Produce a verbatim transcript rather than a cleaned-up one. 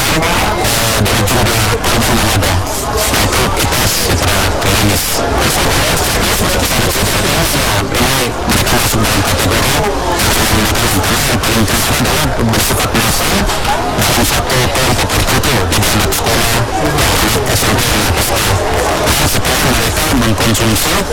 eh, dari jumlah korban yang ada, yaitu kita secara klinis. Ya, ini mereka masuk dalam kategori yang paling tinggi adalah bersifat massal dalam satu kelompok tertentu di anak sekolah, S M P dan S D. Nah, setelah mereka mengkonsumsi